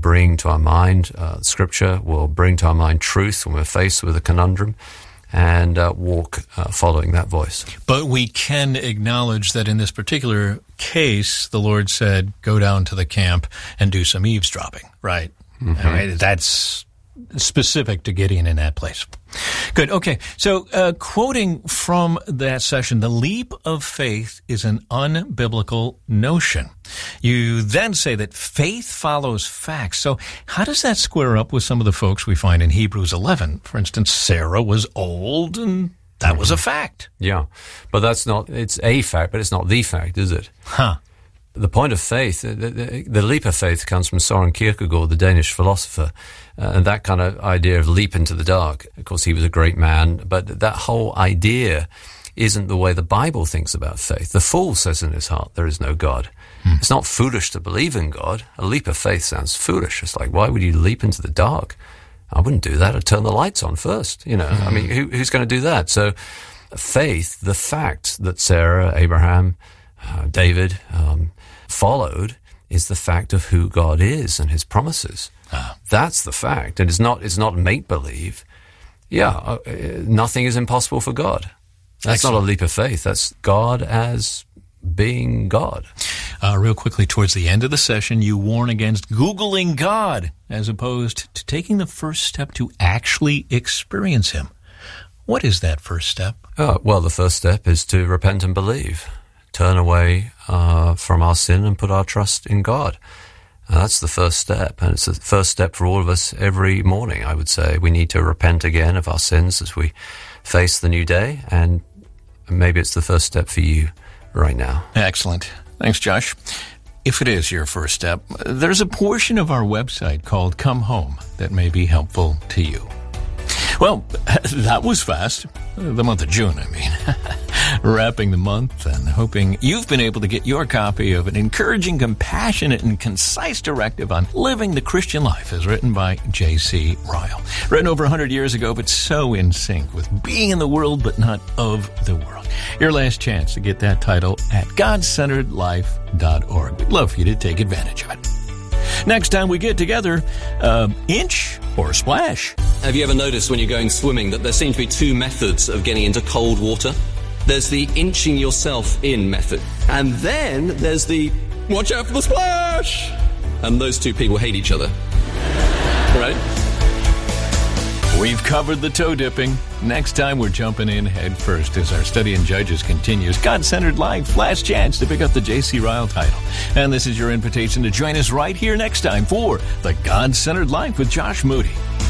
bring to our mind Scripture, will bring to our mind truth when we're faced with a conundrum, and walk following that voice. But we can acknowledge that in this particular case, the Lord said, go down to the camp and do some eavesdropping, right? Mm-hmm. All right, that's specific to Gideon in that place. Good. Okay. So, quoting from that session, the leap of faith is an unbiblical notion. You then say that faith follows facts. So how does that square up with some of the folks we find in Hebrews 11? For instance, Sarah was old, and that was a fact. Yeah. But that's not, it's a fact, but it's not the fact, is it? Huh. The point of faith, the leap of faith comes from Søren Kierkegaard, the Danish philosopher, and that kind of idea of leap into the dark. Of course, he was a great man, but that whole idea isn't the way the Bible thinks about faith. The fool says in his heart, there is no God. It's not foolish to believe in God. A leap of faith sounds foolish. It's like, why would you leap into the dark? I wouldn't do that. I'd turn the lights on first. I mean, who's going to do that? So faith, the fact that Sarah, Abraham, David followed, is the fact of who God is and his promises. That's the fact. And it's not make-believe. Yeah, nothing is impossible for God. That's Excellent. Not a leap of faith. That's God as being God. Real quickly, towards the end of the session, you warn against Googling God as opposed to taking the first step to actually experience him. What is that first step? Well, the first step is to repent and believe. Turn away from our sin and put our trust in God. That's the first step, and it's the first step for all of us every morning, I would say. We need to repent again of our sins as we face the new day, and maybe it's the first step for you right now. Excellent. Thanks, Josh. If it is your first step, there's a portion of our website called Come Home that may be helpful to you. Well, that was fast. The month of June, I mean. Wrapping the month and hoping you've been able to get your copy of an encouraging, compassionate, and concise directive on living the Christian life as written by J.C. Ryle. Written over 100 years ago, but so in sync with being in the world, but not of the world. Your last chance to get that title at godcenteredlife.org. We'd love for you to take advantage of it. Next time we get together, inch or splash. Have you ever noticed when you're going swimming that there seem to be two methods of getting into cold water? There's the inching yourself in method. And then there's the watch out for the splash. And those two people hate each other. Right? We've covered the toe dipping. Next time we're jumping in head first as our study in Judges continues. God-centered life, last chance to pick up the J.C. Ryle title. And this is your invitation to join us right here next time for The God-Centered Life with Josh Moody.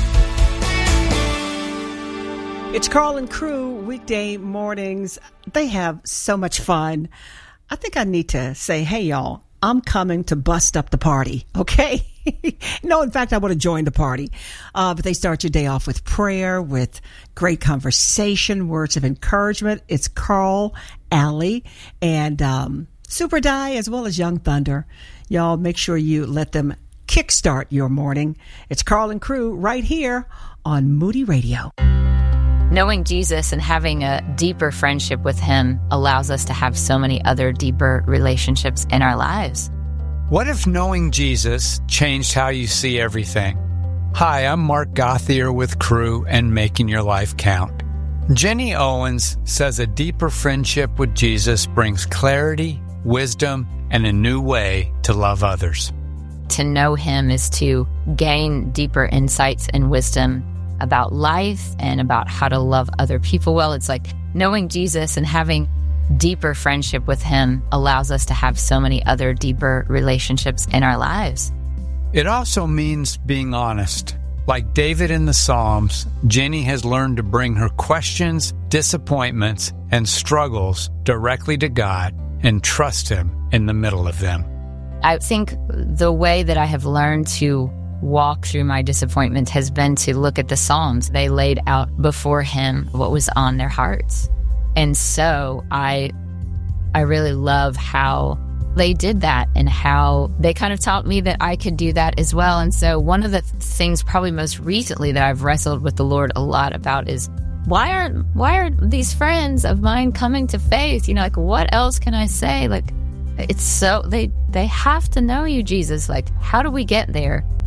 It's Carl and Crew, weekday mornings. They have so much fun. I think I need to say, hey, y'all, I'm coming to bust up the party, okay? No, in fact, I want to join the party. But they start your day off with prayer, with great conversation, words of encouragement. It's Carl, Allie, and Super Di, as well as Young Thunder. Y'all make sure you let them kickstart your morning. It's Carl and Crew right here on Moody Radio. Knowing Jesus and having a deeper friendship with him allows us to have so many other deeper relationships in our lives. What if knowing Jesus changed how you see everything? Hi, I'm Mark Gothier with Crew and Making Your Life Count. Jenny Owens says a deeper friendship with Jesus brings clarity, wisdom, and a new way to love others. To know him is to gain deeper insights and wisdom about life and about how to love other people well. It's like knowing Jesus and having deeper friendship with him allows us to have so many other deeper relationships in our lives. It also means being honest. Like David in the Psalms, Jenny has learned to bring her questions, disappointments, and struggles directly to God and trust him in the middle of them. I think the way that I have learned to walk through my disappointment has been to look at the Psalms. They laid out before him what was on their hearts. And so I really love how they did that and how they kind of taught me that I could do that as well. And so one of the things probably most recently that I've wrestled with the Lord a lot about is why aren't these friends of mine coming to faith? You know, like, what else can I say? Like, it's so they have to know you, Jesus. Like, how do we get there?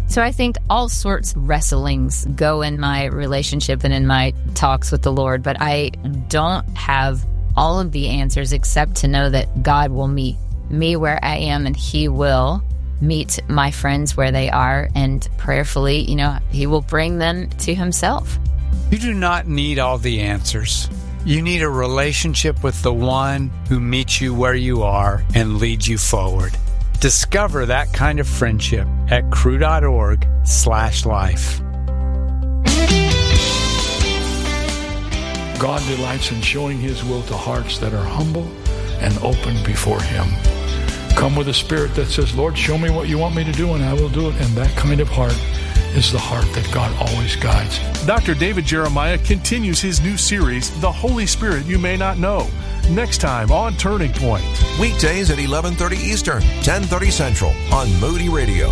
So I think all sorts of wrestlings go in my relationship and in my talks with the Lord, but I don't have all of the answers except to know that God will meet me where I am, and He will meet my friends where they are, and prayerfully, He will bring them to Himself. You do not need all the answers. You need a relationship with the one who meets you where you are and leads you forward. Discover that kind of friendship at cru.org/life. God delights in showing His will to hearts that are humble and open before Him. Come with a spirit that says, Lord, show me what you want me to do and I will do it. And that kind of heart is the heart that God always guides. Dr. David Jeremiah continues his new series, The Holy Spirit You May Not Know, next time on Turning Point. Weekdays at 11:30 Eastern, 10:30 Central on Moody Radio.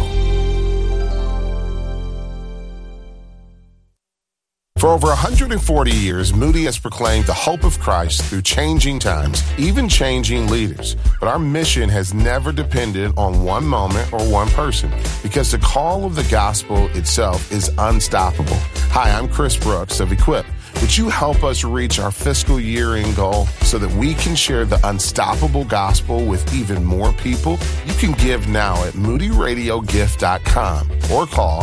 For over 140 years, Moody has proclaimed the hope of Christ through changing times, even changing leaders. But our mission has never depended on one moment or one person, because the call of the gospel itself is unstoppable. Hi, I'm Chris Brooks of Equip. Would you help us reach our fiscal year-end goal so that we can share the unstoppable gospel with even more people? You can give now at moodyradiogift.com or call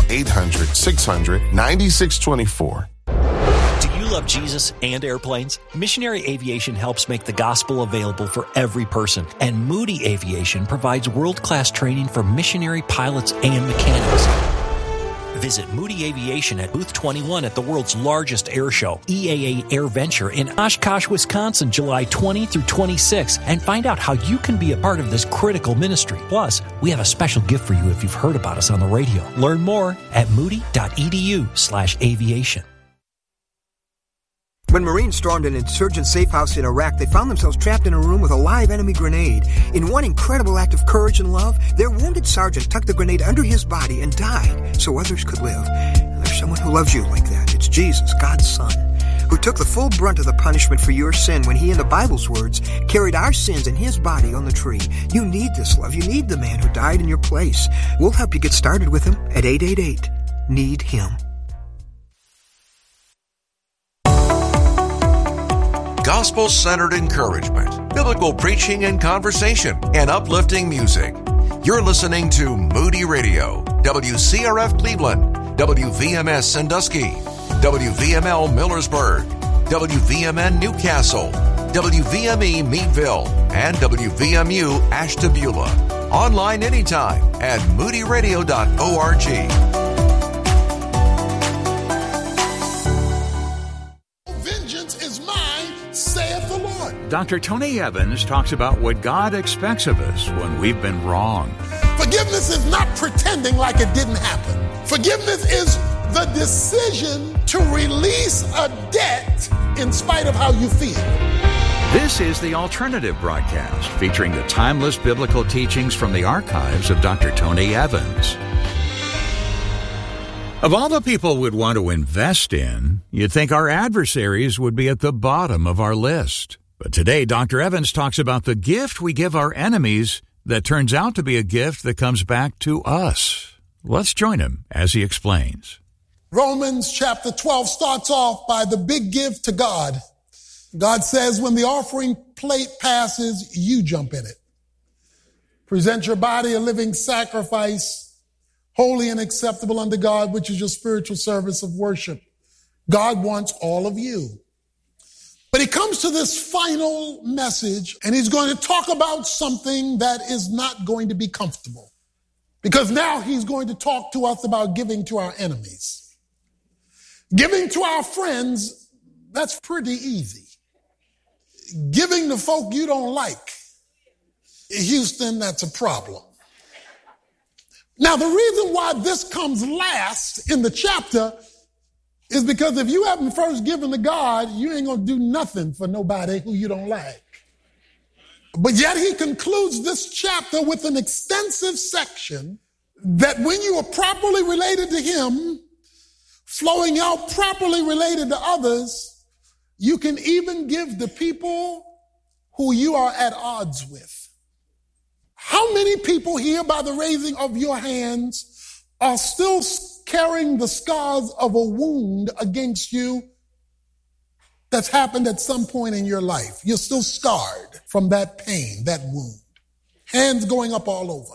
800-600-9624. Love Jesus and airplanes? Missionary Aviation helps make the gospel available for every person, and Moody Aviation provides world-class training for missionary pilots and mechanics. Visit Moody Aviation at Booth 21 at the world's largest air show, EAA Air Venture in Oshkosh, Wisconsin, July 20 through 26, and find out how you can be a part of this critical ministry. Plus, we have a special gift for you if you've heard about us on the radio. Learn more at moody.edu/aviation. When Marines stormed an insurgent safe house in Iraq, they found themselves trapped in a room with a live enemy grenade. In one incredible act of courage and love, their wounded sergeant tucked the grenade under his body and died so others could live. And there's someone who loves you like that. It's Jesus, God's Son, who took the full brunt of the punishment for your sin when He, in the Bible's words, carried our sins in His body on the tree. You need this love. You need the man who died in your place. We'll help you get started with Him at 888-NEED-HIM. Gospel-centered encouragement, biblical preaching and conversation, and uplifting music. You're listening to Moody Radio, WCRF Cleveland, WVMS Sandusky, WVML Millersburg, WVMN Newcastle, WVME Meadville, and WVMU Ashtabula. Online anytime at moodyradio.org. Dr. Tony Evans talks about what God expects of us when we've been wrong. Forgiveness is not pretending like it didn't happen. Forgiveness is the decision to release a debt in spite of how you feel. This is the Alternative Broadcast, featuring the timeless biblical teachings from the archives of Dr. Tony Evans. Of all the people we'd want to invest in, you'd think our adversaries would be at the bottom of our list. But today, Dr. Evans talks about the gift we give our enemies that turns out to be a gift that comes back to us. Let's join him as he explains. Romans chapter 12 starts off by the big give to God. God says when the offering plate passes, you jump in it. Present your body a living sacrifice, holy and acceptable unto God, which is your spiritual service of worship. God wants all of you. But he comes to this final message, and he's going to talk about something that is not going to be comfortable. Because now he's going to talk to us about giving to our enemies. Giving to our friends, that's pretty easy. Giving to folk you don't like, Houston, that's a problem. Now, the reason why this comes last in the chapter is because if you haven't first given to God, you ain't going to do nothing for nobody who you don't like. But yet he concludes this chapter with an extensive section that when you are properly related to him, flowing out properly related to others, you can even give to people who you are at odds with. How many people here, by the raising of your hands, are still carrying the scars of a wound against you that's happened at some point in your life. You're still scarred from that pain, that wound. Hands going up all over.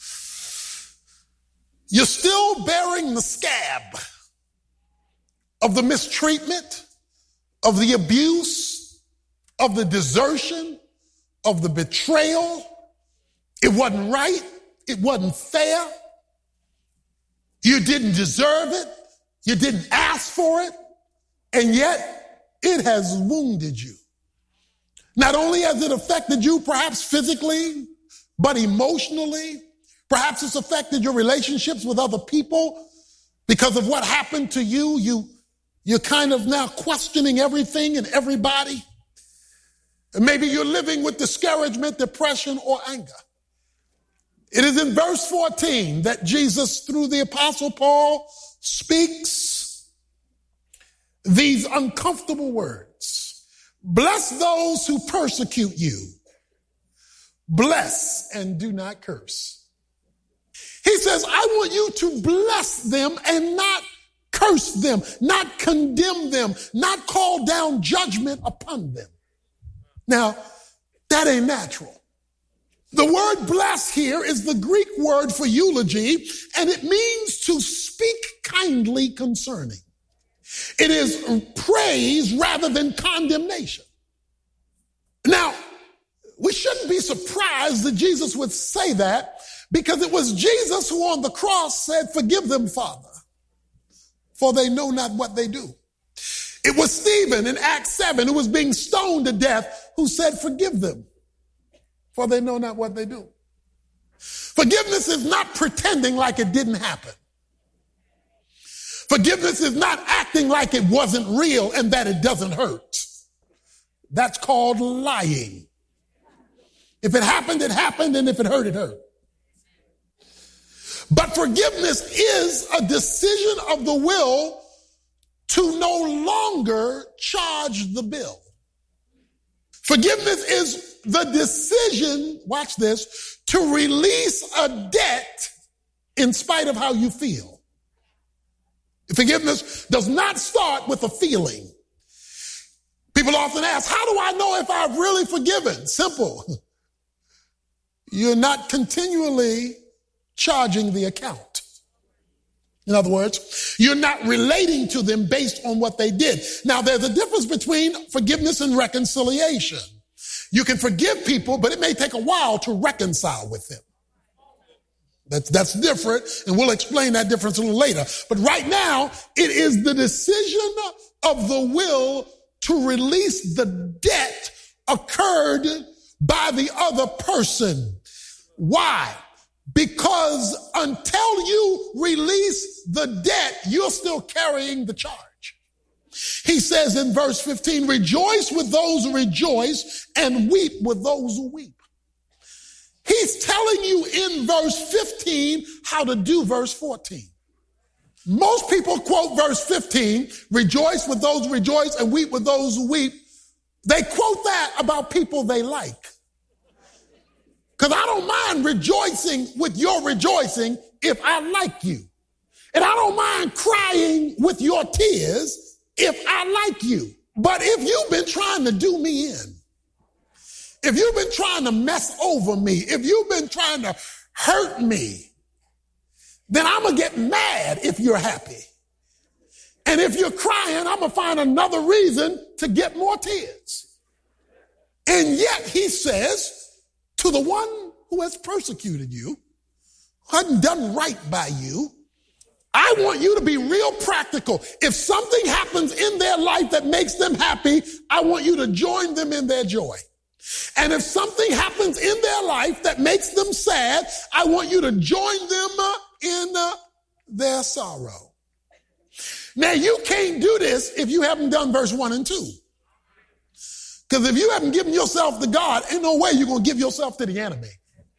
You're still bearing the scab of the mistreatment, of the abuse, of the desertion, of the betrayal. It wasn't right. It wasn't fair. You didn't deserve it. You didn't ask for it. And yet it has wounded you. Not only has it affected you perhaps physically, but emotionally. Perhaps it's affected your relationships with other people. Because of what happened to you, you're kind of now questioning everything and everybody. And maybe you're living with discouragement, depression, or anger. It is in verse 14 that Jesus, through the Apostle Paul, speaks these uncomfortable words. Bless those who persecute you. Bless and do not curse. He says, I want you to bless them and not curse them, not condemn them, not call down judgment upon them. Now, that ain't natural. The word bless here is the Greek word for eulogy, and it means to speak kindly concerning. It is praise rather than condemnation. Now, we shouldn't be surprised that Jesus would say that, because it was Jesus who on the cross said, forgive them, Father, for they know not what they do. It was Stephen in Acts 7 who was being stoned to death who said, forgive them, for they know not what they do. Forgiveness is not pretending like it didn't happen. Forgiveness is not acting like it wasn't real and that it doesn't hurt. That's called lying. If it happened, it happened, and if it hurt, it hurt. But forgiveness is a decision of the will to no longer charge the bill. Forgiveness is the decision, watch this, to release a debt in spite of how you feel. Forgiveness does not start with a feeling. People often ask, how do I know if I've really forgiven? Simple. You're not continually charging the account. In other words, you're not relating to them based on what they did. Now, there's a difference between forgiveness and reconciliation. You can forgive people, but it may take a while to reconcile with them. That's different, and we'll explain that difference a little later. But right now, it is the decision of the will to release the debt occurred by the other person. Why? Because until you release the debt, you're still carrying the charge. He says in verse 15, rejoice with those who rejoice and weep with those who weep. He's telling you in verse 15 how to do verse 14. Most people quote verse 15, rejoice with those who rejoice and weep with those who weep. They quote that about people they like. Because I don't mind rejoicing with your rejoicing if I like you. And I don't mind crying with your tears if I like you. But if you've been trying to do me in, if you've been trying to mess over me, if you've been trying to hurt me, then I'm going to get mad if you're happy. And if you're crying, I'm going to find another reason to get more tears. And yet he says, to the one who has persecuted you, who hadn't done right by you, I want you to be real practical. If something happens in their life that makes them happy, I want you to join them in their joy. And if something happens in their life that makes them sad, I want you to join them in their sorrow. Now, you can't do this if you haven't done verse 1 and 2. Because if you haven't given yourself to God, ain't no way you're going to give yourself to the enemy.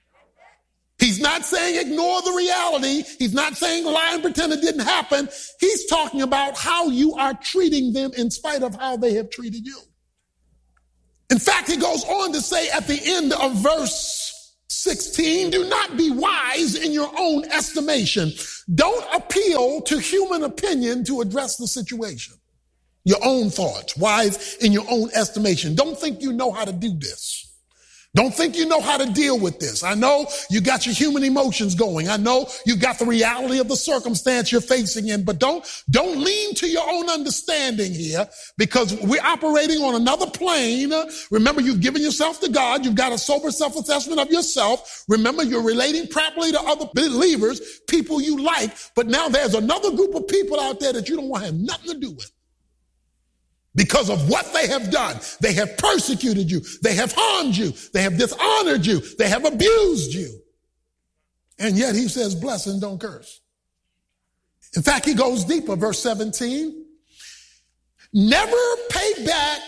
He's not saying ignore the reality. He's not saying lie and pretend it didn't happen. He's talking about how you are treating them in spite of how they have treated you. In fact, he goes on to say at the end of verse 16, do not be wise in your own estimation. Don't appeal to human opinion to address the situation. Your own thoughts, wise in your own estimation. Don't think you know how to do this. Don't think you know how to deal with this. I know you got your human emotions going. I know you got the reality of the circumstance you're facing in, but don't lean to your own understanding here, because we're operating on another plane. Remember, you've given yourself to God. You've got a sober self-assessment of yourself. Remember, you're relating properly to other believers, people you like, but now there's another group of people out there that you don't want to have nothing to do with. Because of what they have done. They have persecuted you. They have harmed you. They have dishonored you. They have abused you. And yet he says, bless and don't curse. In fact, he goes deeper. Verse 17. Never pay back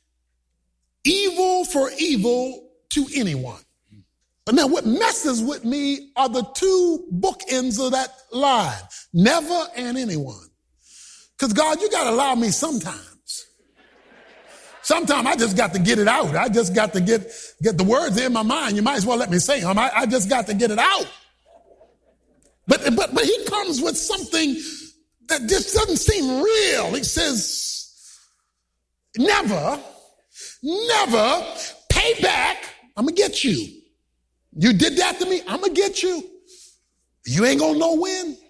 evil for evil to anyone. But now what messes with me are the two bookends of that line. Never and anyone. Because God, you got to allow me sometimes. Sometimes I just got to get it out. I just got to get the words in my mind. You might as well let me say them. I just got to get it out. But he comes with something that just doesn't seem real. He says, never pay back. I'm going to get you. You did that to me. I'm going to get you. You ain't going to know when.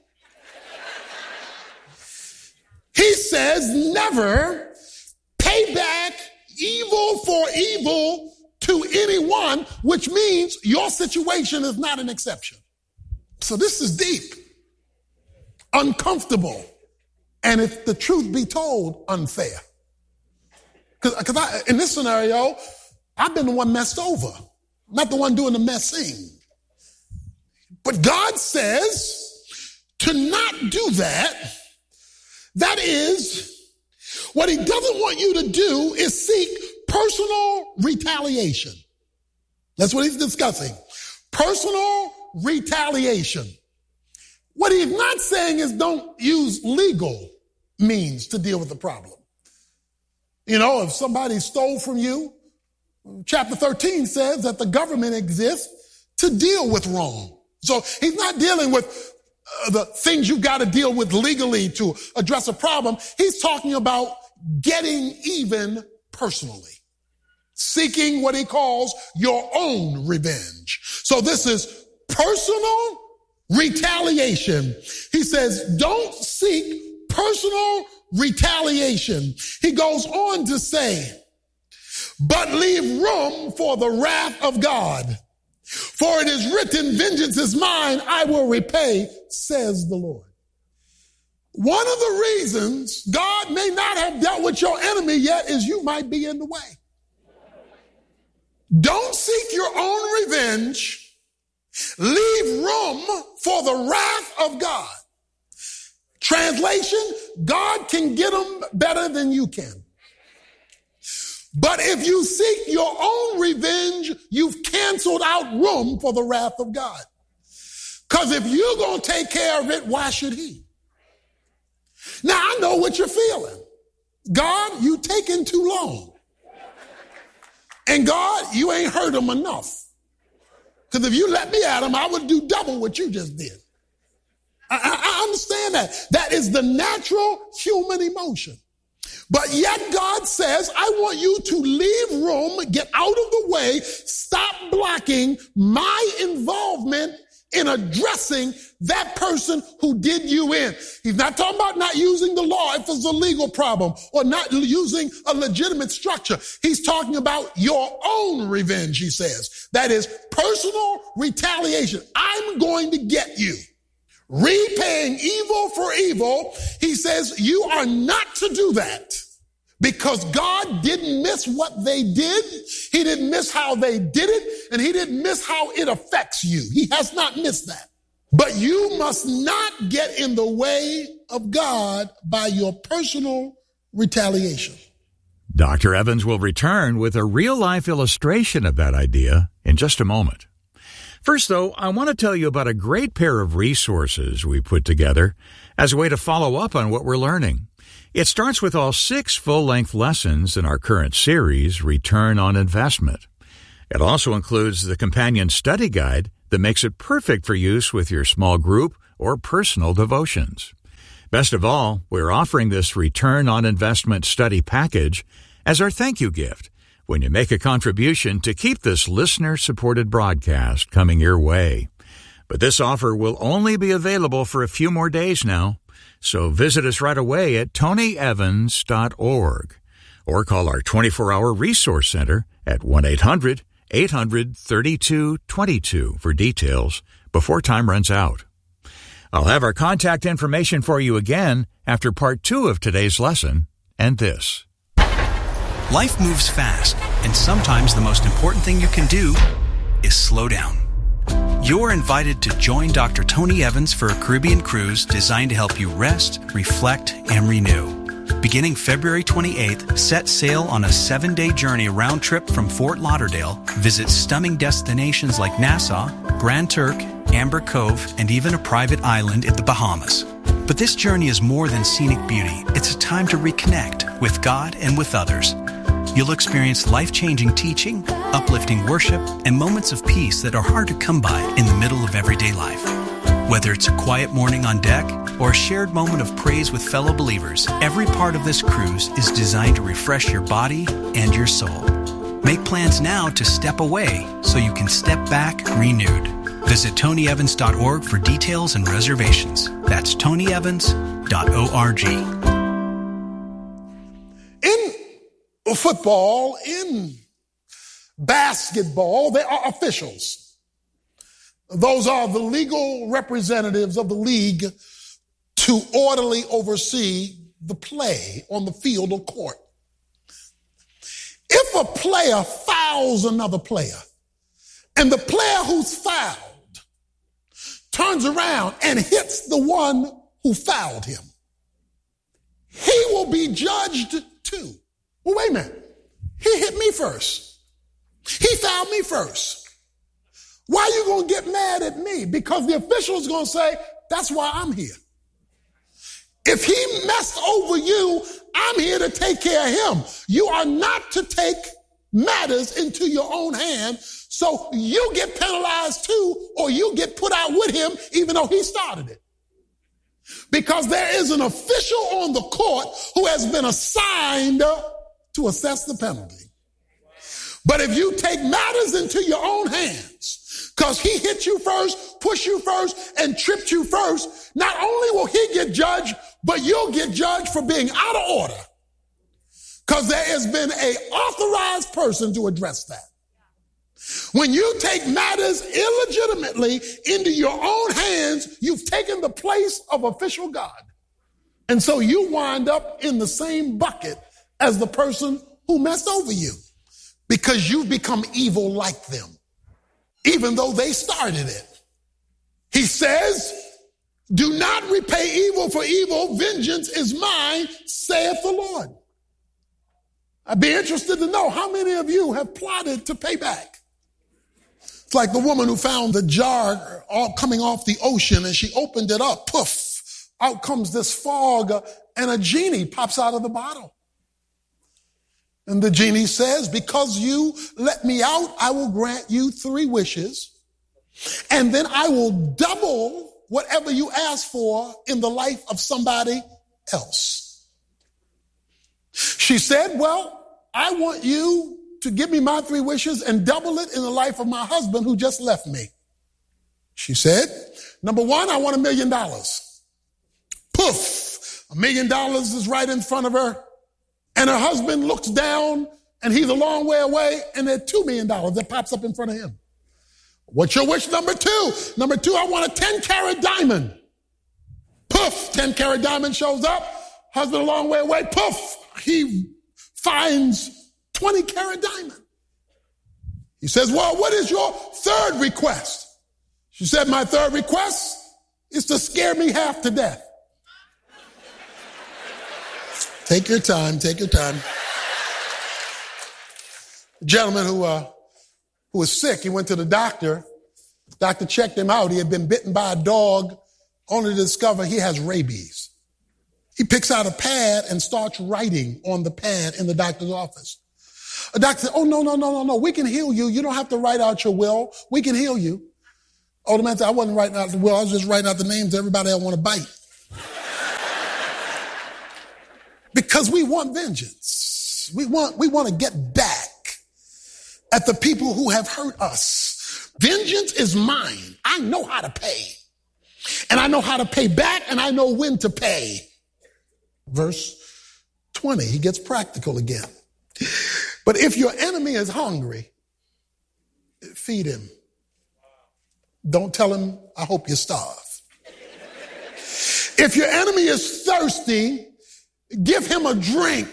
He says, never pay back evil for evil to anyone, which means your situation is not an exception. So this is deep, uncomfortable, and if the truth be told, unfair. Because in this scenario, I've been the one messed over, not the one doing the messing. But God says to not do that. That is, what he doesn't want you to do is seek personal retaliation. That's what he's discussing. Personal retaliation. What he's not saying is don't use legal means to deal with the problem. You know, if somebody stole from you, chapter 13 says that the government exists to deal with wrong. So he's not dealing with the things you've got to deal with legally to address a problem. He's talking about getting even personally, seeking what he calls your own revenge. So this is personal retaliation. He says, don't seek personal retaliation. He goes on to say, but leave room for the wrath of God. For it is written, vengeance is mine, I will repay, says the Lord. One of the reasons God may not have dealt with your enemy yet is you might be in the way. Don't seek your own revenge. Leave room for the wrath of God. Translation, God can get them better than you can. But if you seek your own revenge, you've canceled out room for the wrath of God. Because if you're going to take care of it, why should he? Now, I know what you're feeling. God, you taking too long. And God, you ain't hurt him enough. Because if you let me at him, I would do double what you just did. I understand that. That is the natural human emotion. But yet God says, I want you to leave room, get out of the way, stop blocking my involvement in addressing that person who did you in. He's not talking about not using the law if it's a legal problem or not using a legitimate structure. He's talking about your own revenge, he says. That is personal retaliation. I'm going to get you. Repaying evil for evil. He says you are not to do that. Because God didn't miss what they did. He didn't miss how they did it. And he didn't miss how it affects you. He has not missed that. But you must not get in the way of God by your personal retaliation. Dr. Evans will return with a real-life illustration of that idea in just a moment. First, though, I want to tell you about a great pair of resources we put together as a way to follow up on what we're learning. It starts with all 6 full-length lessons in our current series, Return on Investment. It also includes the companion study guide that makes it perfect for use with your small group or personal devotions. Best of all, we're offering this return on investment study package as our thank you gift when you make a contribution to keep this listener-supported broadcast coming your way. But this offer will only be available for a few more days now, so visit us right away at tonyevans.org or call our 24-hour resource center at 1-800-800-3222 for details before time runs out. I'll have our contact information for you again after part 2 of today's lesson and this. Life moves fast, and sometimes the most important thing you can do is slow down. You're invited to join Dr. Tony Evans for a Caribbean cruise designed to help you rest, reflect, and renew. Beginning February 28th, set sail on a 7-day journey round trip from Fort Lauderdale. Visit stunning destinations like Nassau, Grand Turk, Amber Cove, and even a private island in the Bahamas. But this journey is more than scenic beauty. It's a time to reconnect with God and with others. You'll experience life-changing teaching, uplifting worship, and moments of peace that are hard to come by in the middle of everyday life. Whether it's a quiet morning on deck or a shared moment of praise with fellow believers, every part of this cruise is designed to refresh your body and your soul. Make plans now to step away so you can step back renewed. Visit tonyevans.org for details and reservations. That's tonyevans.org. In football, in basketball, there are officials. Those are the legal representatives of the league to orderly oversee the play on the field or court. If a player fouls another player, and the player who's fouled turns around and hits the one who fouled him, he will be judged too. Well, wait a minute. He hit me first. He fouled me first. Why are you going to get mad at me? Because the official is going to say, that's why I'm here. If he messed over you, I'm here to take care of him. You are not to take matters into your own hand, so you get penalized too, or you get put out with him, even though he started it. Because there is an official on the court who has been assigned to assess the penalty. But if you take matters into your own hands, because he hit you first, pushed you first, and tripped you first, not only will he get judged, but you'll get judged for being out of order. Because there has been an authorized person to address that. When you take matters illegitimately into your own hands, you've taken the place of official God. And so you wind up in the same bucket as the person who messed over you, because you've become evil like them, even though they started it. He says, do not repay evil for evil. Vengeance is mine, saith the Lord. I'd be interested to know how many of you have plotted to pay back. It's like the woman who found the jar all coming off the ocean, and she opened it up. Poof, out comes this fog, and a genie pops out of the bottle. And the genie says, because you let me out, I will grant you 3 wishes. And then I will double whatever you ask for in the life of somebody else. She said, well, I want you to give me my 3 wishes and double it in the life of my husband who just left me. She said, number 1, I want $1 million. Poof, $1 million is right in front of her. And her husband looks down, and he's a long way away, and there's $2 million that pops up in front of him. What's your wish number 2? Number 2, I want a 10-carat diamond. Poof, 10-carat diamond shows up. Husband a long way away. Poof, he finds 20-carat diamond. He says, well, what is your 3rd request? She said, my 3rd request is to scare me half to death. Take your time, take your time. A gentleman who was sick, he went to the doctor. Doctor checked him out. He had been bitten by a dog, only to discover he has rabies. He picks out a pad and starts writing on the pad in the doctor's office. A doctor said, oh, no. We can heal you. You don't have to write out your will. We can heal you. Oh, the man said, I wasn't writing out the will. I was just writing out the names of everybody I want to bite. Because we want vengeance. We want to get back at the people who have hurt us. Vengeance is mine. I know how to pay. And I know how to pay back, and I know when to pay. Verse 20, he gets practical again. But if your enemy is hungry, feed him. Don't tell him, I hope you starve. If your enemy is thirsty, give him a drink.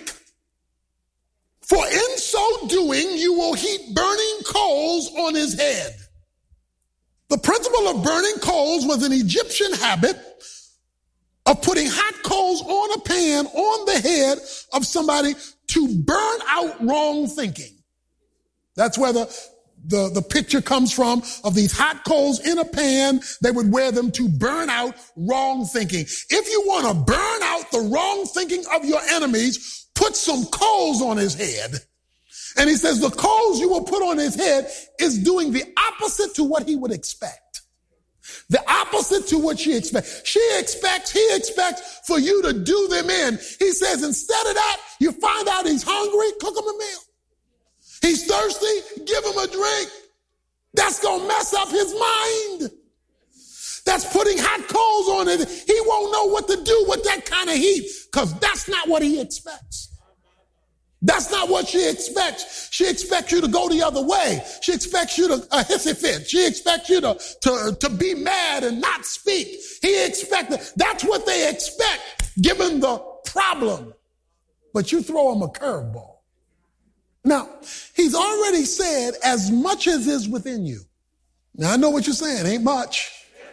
For in so doing, you will heap burning coals on his head. The principle of burning coals was an Egyptian habit of putting hot coals on a pan on the head of somebody to burn out wrong thinking. That's where the picture comes from of these hot coals in a pan. They would wear them to burn out wrong thinking. If you want to burn out the wrong thinking of your enemies, put some coals on his head. And he says the coals you will put on his head is doing the opposite to what he would expect. The opposite to what he expects. He expects for you to do them in. He says instead of that, you find out he's hungry, cook him a meal. He's thirsty, give him a drink. That's going to mess up his mind. That's putting hot coals on it. He won't know what to do with that kind of heat because that's not what he expects. That's not what she expects. She expects you to go the other way. She expects you to hissy fit. She expects you to be mad and not speak. That's what they expect given the problem. But you throw them a curveball. Now, he's already said as much as is within you. Now, I know what you're saying. Ain't much.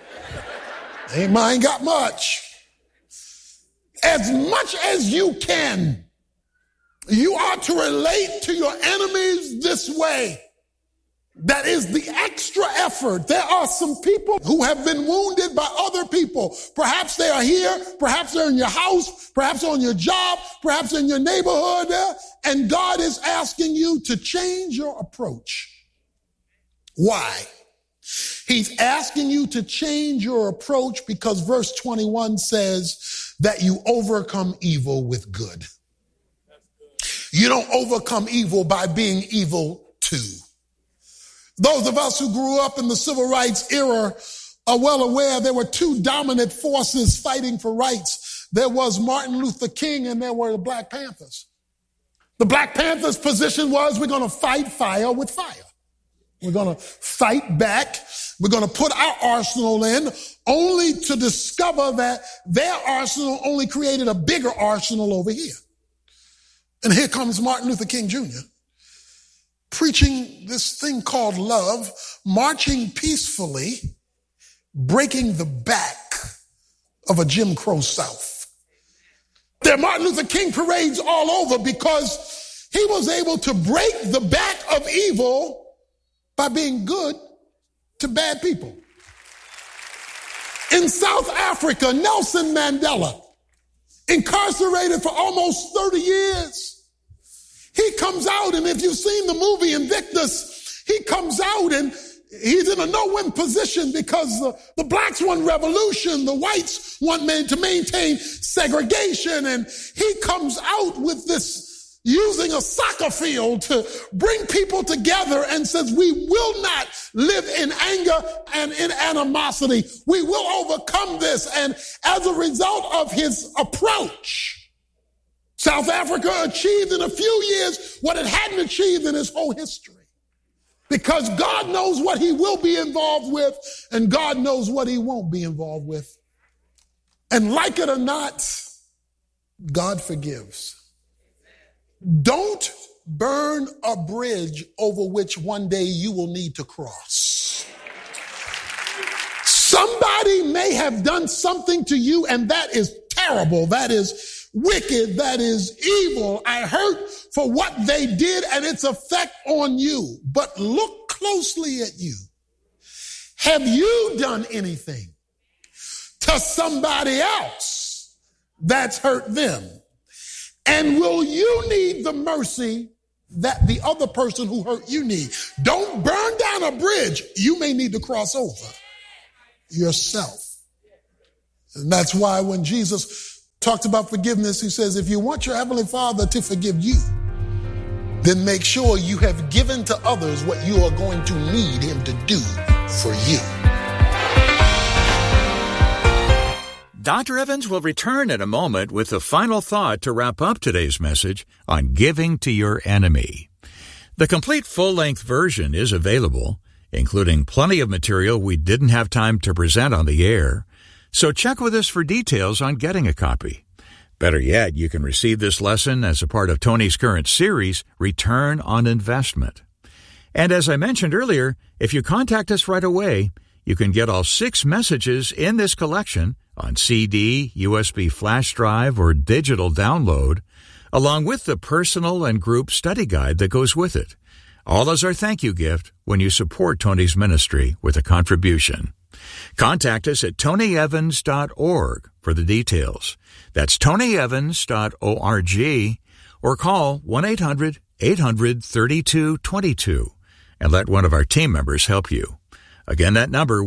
Ain't got much. As much as you can. You are to relate to your enemies this way. That is the extra effort. There are some people who have been wounded by other people. Perhaps they are here. Perhaps they're in your house. Perhaps on your job. Perhaps in your neighborhood there. And God is asking you to change your approach. Why? He's asking you to change your approach because verse 21 says that you overcome evil with good. You don't overcome evil by being evil too. Those of us who grew up in the civil rights era are well aware there were two dominant forces fighting for rights. There was Martin Luther King and there were the Black Panthers. The Black Panthers' position was we're going to fight fire with fire. We're going to fight back. We're going to put our arsenal in only to discover that their arsenal only created a bigger arsenal over here. And here comes Martin Luther King Jr. preaching this thing called love, marching peacefully, breaking the back of a Jim Crow South. There are Martin Luther King parades all over because he was able to break the back of evil by being good to bad people. In South Africa, Nelson Mandela, incarcerated for almost 30 years. He comes out, and if you've seen the movie Invictus, he comes out and he's in a no-win position because the blacks want revolution, the whites want to maintain segregation, and he comes out with this, using a soccer field to bring people together and says, we will not live in anger and in animosity. We will overcome this. And as a result of his approach, South Africa achieved in a few years what it hadn't achieved in its whole history. Because God knows what he will be involved with, and God knows what he won't be involved with. And like it or not, God forgives. Don't burn a bridge over which one day you will need to cross. Somebody may have done something to you, and that is terrible. That is wicked, that is evil. I hurt for what they did and its effect on you. But look closely at you. Have you done anything to somebody else that's hurt them? And will you need the mercy that the other person who hurt you needs. Don't burn down a bridge you may need to cross over yourself. And that's why when Jesus talked about forgiveness, he says, if you want your Heavenly Father to forgive you, then make sure you have given to others what you are going to need him to do for you. Dr. Evans will return in a moment with the final thought to wrap up today's message on giving to your enemy. The complete full-length version is available, including plenty of material we didn't have time to present on the air, so check with us for details on getting a copy. Better yet, you can receive this lesson as a part of Tony's current series, Return on Investment. And as I mentioned earlier, if you contact us right away, you can get all 6 messages in this collection on CD, USB flash drive, or digital download, along with the personal and group study guide that goes with it, all as our thank you gift when you support Tony's ministry with a contribution. Contact us at tonyevans.org for the details. That's tonyevans.org, or call 1-800-800-3222 and let one of our team members help you. Again, that number,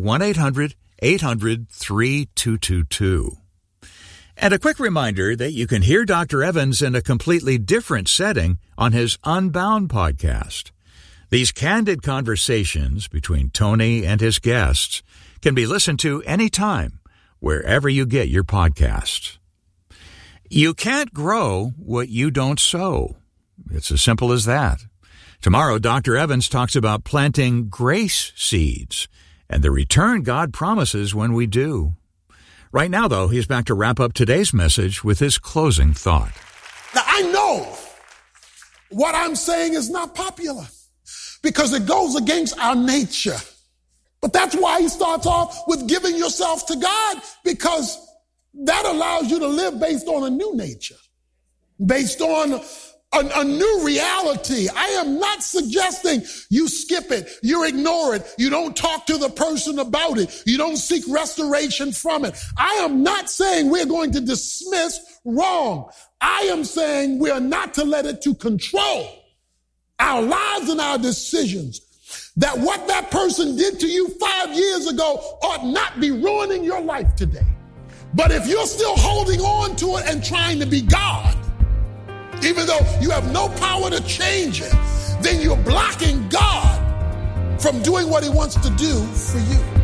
1-800-800-3222. And a quick reminder that you can hear Dr. Evans in a completely different setting on his Unbound podcast. These candid conversations between Tony and his guests can be listened to anytime, wherever you get your podcasts. You can't grow what you don't sow. It's as simple as that. Tomorrow, Dr. Evans talks about planting grace seeds and the return God promises when we do. Right now, though, he's back to wrap up today's message with his closing thought. Now, I know what I'm saying is not popular because it goes against our nature. But that's why he starts off with giving yourself to God, because that allows you to live based on a new nature, based on a new reality. I am not suggesting you skip it, you ignore it, you don't talk to the person about it, you don't seek restoration from it. I am not saying we're going to dismiss wrong. I am saying we are not to let it to control our lives and our decisions. That what that person did to you 5 years ago ought not be ruining your life today. But if you're still holding on to it and trying to be God, even though you have no power to change it, then you're blocking God from doing what he wants to do for you.